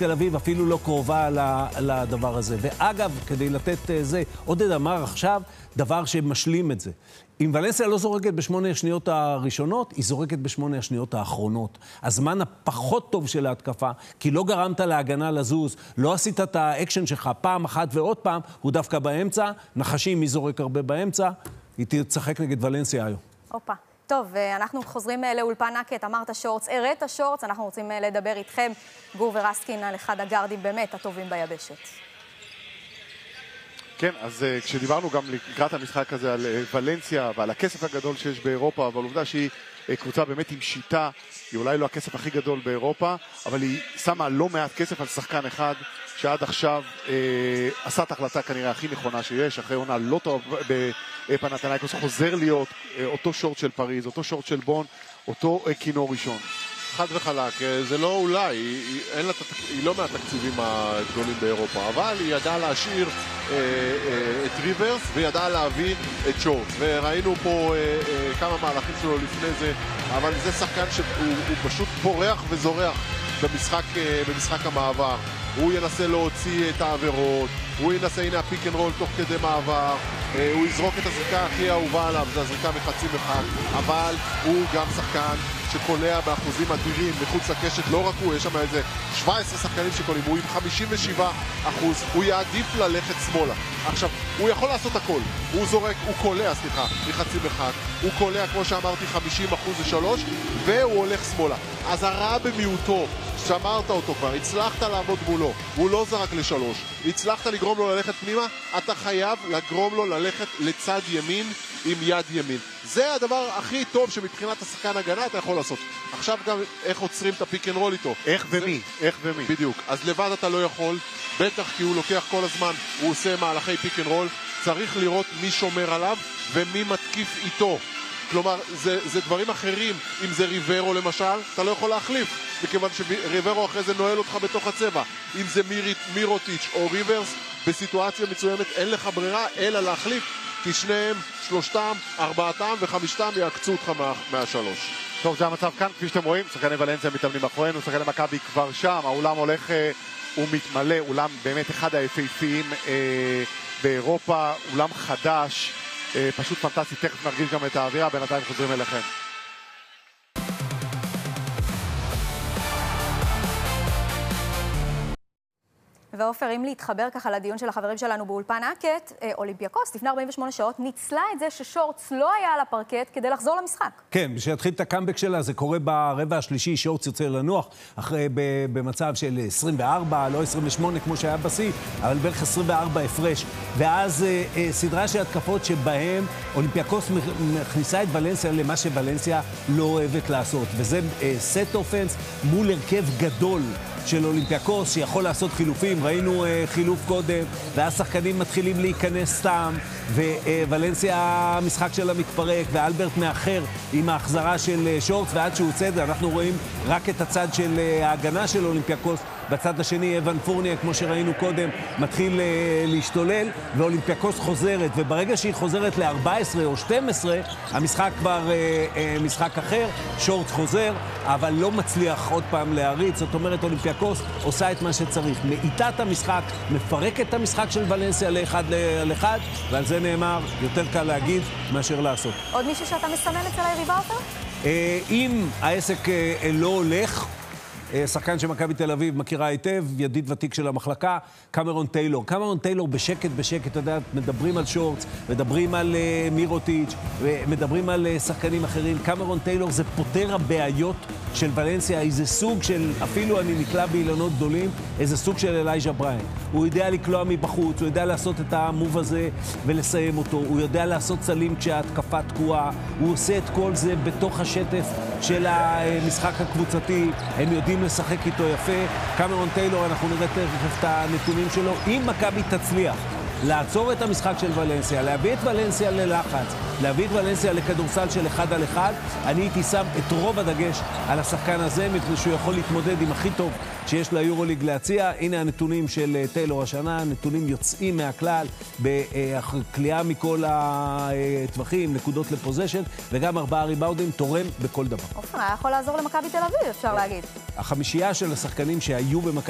תל אביב אפילו לא קרובה לדבר הזה. ואגב, כדי לתת זה, עודד אמר עכשיו דבר שמשלים את זה. אם ולנסיה לא זורקת בשמונה השניות הראשונות, היא זורקת בשמונה השניות האחרונות. הזמן הפחות טוב של ההתקפה, כי לא גרמת להגנה לזוז, לא עשית את האקשן שלך פעם אחת ועוד פעם, הוא דווקא באמצע, נחשים מי זורק הרבה באמצע, היא תצחק נגד ולנסיה היום. אופה. טוב, אנחנו חוזרים לאולפן נקט, אמרת שורץ, הראת שורץ, אנחנו רוצים לדבר איתכם, גור ורסקין, על אחד הגארדים באמת הטובים ביבשת. כן, אז כשדיברנו גם לקראת המשחק הזה על ולנסיה ועל הכסף הגדול שיש באירופה, אבל עובדה שהיא קבוצה באמת עם שיטה, היא אולי לא הכסף הכי גדול באירופה, אבל היא שמה לא מעט כסף על שחקן אחד, שעד עכשיו עשה את ההחלטה כנראה הכי נכונה שיש, אחרי עונה לא טוב בפנתנייקוס, חוזר להיות אותו שורט של פריז, אותו שורט של בון, אותו כינור ראשון. חד וחלק, זה לא אולי, היא לא מהתקציבים הגדולים באירופה, אבל היא ידעה להשאיר את ריברס וידעה להביא את שורץ, וראינו פה כמה מהלכים שלו לפני זה, אבל זה שחקן שהוא פשוט פורח וזורח במשחק המעבר. הוא ינסה להוציא את העבירות, הוא ינסה, הנה הפיק אנד רול תוך כדי מעבר, הוא יזרוק את הזריקה הכי אהובה עליו, זה הזריקה מחצי מרחק, אבל הוא גם שחקן שקולע באחוזים אדירים מחוץ לקשת, לא רק הוא, יש שם איזה 17 שחקנים שקולים, הוא עם 57%, הוא יעדיף ללכת שמאלה. עכשיו, הוא יכול לעשות הכל, הוא זורק, הוא קולע, מחצי מרחק, הוא קולע, כמו שאמרתי, 50% לשלוש, והוא הולך שמאלה. אז הרע במיעוטו, שמרת אותו כבר, הצלחת לעמוד מולו, הוא לא זרק לשלוש, הצלחת לגרום לו ללכת פנימה, אתה חייב לגרום לו ללכת לצד ימין עם יד ימין. זה הדבר הכי טוב שמבחינת השחקן הגנה אתה יכול לעשות. עכשיו גם איך עוצרים את הפיק אנד רול איתו. איך ומי? איך ומי? בדיוק. אז לבד אתה לא יכול, בטח כי הוא לוקח כל הזמן, הוא עושה מהלכי פיק אנד רול, צריך לראות מי שומר עליו ומי מתקיף איתו. כלומר, זה דברים אחרים. אם זה ריברו למשל, אתה לא יכול להחליף, מכיוון שריברו אחרי זה נועל אותך בתוך הצבע. אם זה מירוטיץ' או ריברס, בסיטואציה מצוימת אין לך ברירה אלא להחליף, כי שניהם, שלושתם, ארבעתם וחמישתם יעקצו אותך מהשלוש. טוב, זה המצב כאן, כפי שאתם רואים, שחקני ולנסיה מתאמנים אחרינו, שחקני מכבי כבר שם, האולם הולך ומתמלא, אולם באמת אחד היפהפיים באירופה, אולם חדש, פשוט פנטסטי, תכף נרגיש גם את האווירה, בינתיים חוזרים אליכם. ואופר, אם להתחבר ככה לדיון של החברים שלנו באולפן נקט, אולימפיאקוס לפני 48 שעות ניצלה את זה ששורץ לא היה על הפרקט כדי לחזור למשחק. כן, בשביל את הקאמבק שלה, זה קורה ברבע השלישי, שורץ יוצא לנוח, אחרי במצב של 24, לא 28 כמו שהיה בסי, אבל בערך 24 הפרש. ואז סדרה של התקפות שבהם אולימפיאקוס מכניסה את ולנסיה למה שוולנסיה לא אוהבת לעשות. וזה סט אופנס מול הרכב גדול של אולימפיאקוס, שיכול לעשות חילופים, ראינו חילוף קודם, ואז שחקנים מתחילים להיכנס סתם, וולנסיה המשחק שלה מתפרק, ואלברט מאחר עם ההחזרה של שורץ, ועד שהוא צד, אנחנו רואים רק את הצד של ההגנה של אולימפיאקוס, בצד השני אבן פורניה, כמו שראינו קודם, מתחיל להשתולל, ואולימפיאקוס חוזרת, וברגע שהיא חוזרת ל-14 או 12, המשחק כבר משחק אחר, שורץ חוזר, אבל לא מצליח עוד פעם להריץ, זאת אומרת, אולימפיאקוס עושה את מה שצריך, מאיתה את המשחק, מפרקת את המשחק של ולנסיה לאחד על אחד, ועל זה נאמר, יותר קל להגיד מאשר לעשות. עוד מישהו שאתה מסמן אצל היריבה אותה? אם העסק לא הולך, שחקן שמכבי תל אביב מכירה היטב, ידיד ותיק של המחלקה, קמרון טיילור. קמרון טיילור בשקט, אתה יודע, מדברים על שורץ, מדברים על מירוטיץ', מדברים על שחקנים אחרים. קמרון טיילור זה פותר הבעיות של ולנסיה, איזה סוג של, אפילו אני נקלע באילנות גדולים, איזה סוג של אלייג'ה בריין. הוא יודע לקלוע מבחוץ, הוא יודע לעשות את המוב הזה ולסיים אותו, הוא יודע לעשות צלים כשההתקפה תקועה, הוא עושה את כל זה בתוך השטף של המשחק הקבוצתי, הם יודעים לשחק איתו יפה. קמרון טיילור, אנחנו נראה תכף את הנתונים שלו. אם מכבי תצליח לעצור את המשחק של ולנסיה, להביא את ולנסיה ללחץ, להביא את ולנסיה לכדורסל של 1 על 1, אני הייתי שם את רוב הדגש על השחקן הזה, מפני שהוא יכול להתמודד עם הכי טוב שיש ליורוליג להציע. הנה הנתונים של טיילור השנה, נתונים יוצאים מהכלל, בקליעה מכל הטווחים, נקודות לפוזיישן, וגם 4 ריבאונדים, תורם בכל דבר. אופן, היה יכול לעזור למכבי תל אביב, אפשר להגיד. החמישייה של השחקנים שהיו במכבי